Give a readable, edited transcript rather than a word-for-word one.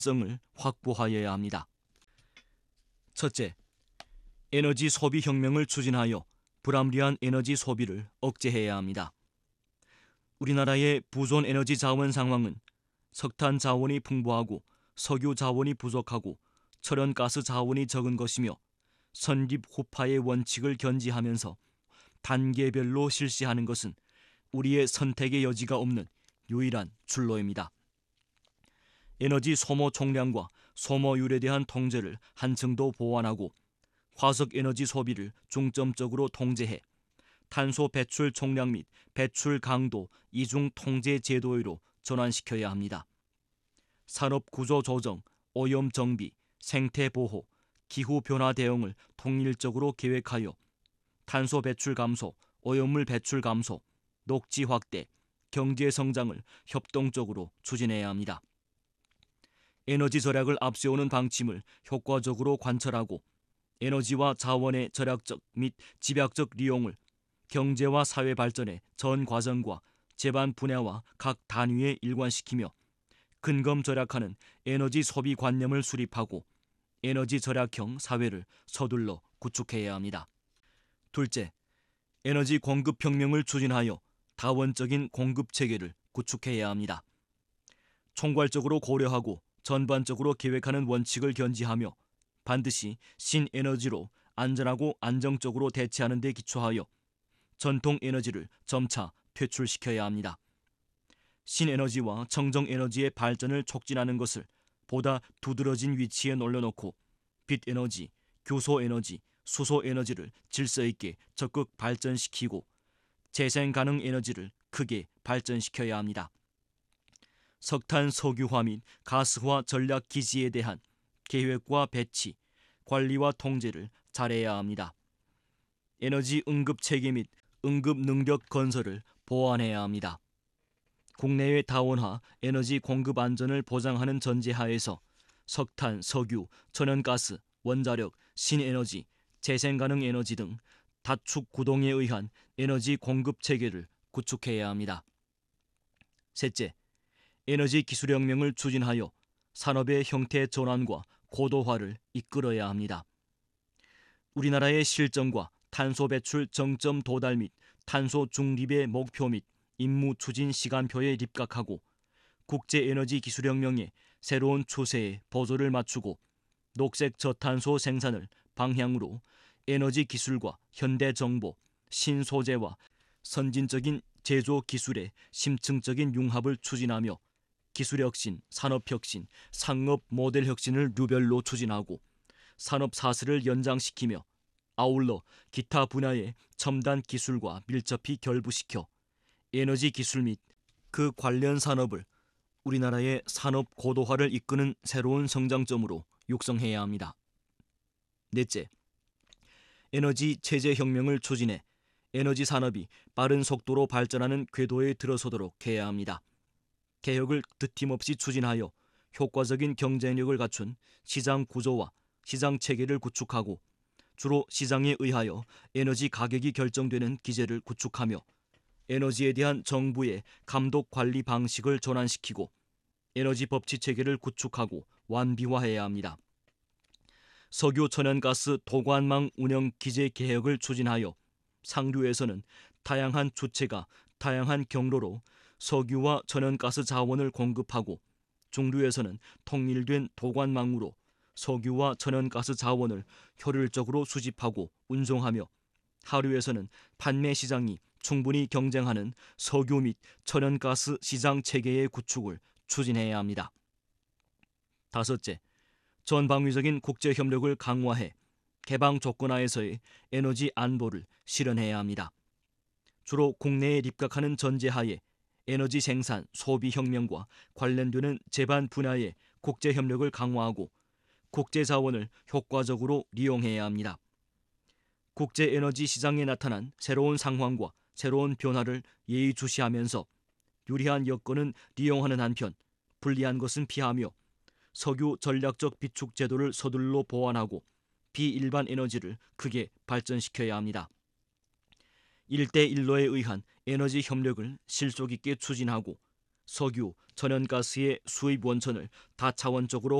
성을 확보하여야 합니다. 첫째, 에너지 소비 혁명을 추진하여 불합리한 에너지 소비를 억제해야 합니다. 우리나라의 보존 에너지 자원 상황은 석탄 자원이 풍부하고 석유 자원이 부족하고 천연가스 자원이 적은 것이며 선립 후파의 원칙을 견지하면서 단계별로 실시하는 것은 우리의 선택의 여지가 없는 유일한 출로입니다. 에너지 소모 총량과 소모율에 대한 통제를 한층 더 보완하고 화석 에너지 소비를 중점적으로 통제해 탄소 배출 총량 및 배출 강도 이중 통제 제도로 전환시켜야 합니다. 산업 구조 조정, 오염 정비, 생태 보호, 기후 변화 대응을 통일적으로 계획하여 탄소 배출 감소, 오염물 배출 감소, 녹지 확대, 경제 성장을 협동적으로 추진해야 합니다. 에너지 절약을 앞세우는 방침을 효과적으로 관철하고 에너지와 자원의 절약적 및 집약적 리용을 경제와 사회 발전의 전 과정과 재반 분야와 각 단위에 일관시키며 근검 절약하는 에너지 소비 관념을 수립하고 에너지 절약형 사회를 서둘러 구축해야 합니다. 둘째, 에너지 공급 혁명을 추진하여 다원적인 공급 체계를 구축해야 합니다. 총괄적으로 고려하고 전반적으로 계획하는 원칙을 견지하며 반드시 신에너지로 안전하고 안정적으로 대체하는 데 기초하여 전통 에너지를 점차 퇴출시켜야 합니다. 신에너지와 청정에너지의 발전을 촉진하는 것을 보다 두드러진 위치에 올려놓고 빛에너지, 교소에너지, 수소에너지를 질서 있게 적극 발전시키고 재생가능 에너지를 크게 발전시켜야 합니다. 석탄 석유화 및 가스화 전략 기지에 대한 계획과 배치, 관리와 통제를 잘해야 합니다. 에너지 응급 체계 및 응급 능력 건설을 보완해야 합니다. 국내외 다원화 에너지 공급 안전을 보장하는 전제하에서 석탄, 석유, 천연가스, 원자력, 신에너지, 재생가능 에너지 등 다축 구동에 의한 에너지 공급 체계를 구축해야 합니다. 셋째, 에너지 기술혁명을 추진하여 산업의 형태 전환과 고도화를 이끌어야 합니다. 우리나라의 실정과 탄소 배출 정점 도달 및 탄소 중립의 목표 및 임무 추진 시간표에 입각하고 국제 에너지 기술혁명의 새로운 추세에 보조를 맞추고 녹색 저탄소 생산을 방향으로 에너지 기술과 현대 정보, 신소재와 선진적인 제조 기술의 심층적인 융합을 추진하며 기술혁신, 산업혁신, 상업 모델 혁신을 류별로 추진하고 산업 사슬을 연장시키며 아울러 기타 분야의 첨단 기술과 밀접히 결부시켜 에너지 기술 및 그 관련 산업을 우리나라의 산업 고도화를 이끄는 새로운 성장점으로 육성해야 합니다. 넷째, 에너지 체제 혁명을 추진해 에너지 산업이 빠른 속도로 발전하는 궤도에 들어서도록 해야 합니다. 개혁을 드팀없이 추진하여 효과적인 경쟁력을 갖춘 시장 구조와 시장 체계를 구축하고 주로 시장에 의하여 에너지 가격이 결정되는 기제를 구축하며 에너지에 대한 정부의 감독 관리 방식을 전환시키고 에너지 법치 체계를 구축하고 완비화해야 합니다. 석유 천연가스 도관망 운영 기제 개혁을 추진하여 상류에서는 다양한 주체가 다양한 경로로 석유와 천연가스 자원을 공급하고 중류에서는 통일된 도관망으로 석유와 천연가스 자원을 효율적으로 수집하고 운송하며 하류에서는 판매 시장이 충분히 경쟁하는 석유 및 천연가스 시장 체계의 구축을 추진해야 합니다. 다섯째, 전방위적인 국제 협력을 강화해 개방 조건하에서의 에너지 안보를 실현해야 합니다. 주로 국내에 입각하는 전제하에 에너지 생산, 소비 혁명과 관련되는 제반 분야의 국제 협력을 강화하고 국제 자원을 효과적으로 이용해야 합니다. 국제 에너지 시장에 나타난 새로운 상황과 새로운 변화를 예의주시하면서 유리한 여건은 이용하는 한편 불리한 것은 피하며 석유 전략적 비축 제도를 서둘러 보완하고 비일반 에너지를 크게 발전시켜야 합니다. 1대1로에 의한 에너지 협력을 실속 있게 추진하고 석유, 천연가스의 수입 원천을 다차원적으로